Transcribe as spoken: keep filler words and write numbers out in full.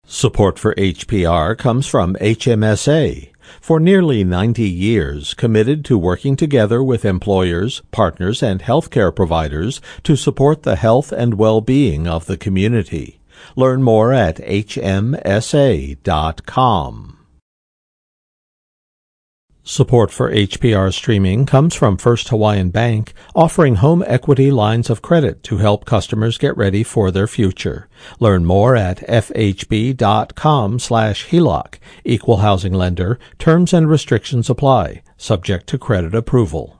Support for H P R comes from H M S A. For nearly ninety years, committed to working together with employers, partners, and healthcare providers to support the health and well-being of the community. Learn more at H M S A dot com. Support for H P R streaming comes from First Hawaiian Bank, offering home equity lines of credit to help customers get ready for their future. Learn more at F H B dot com slash H E L O C. Equal housing lender. Terms and restrictions apply, subject to credit approval.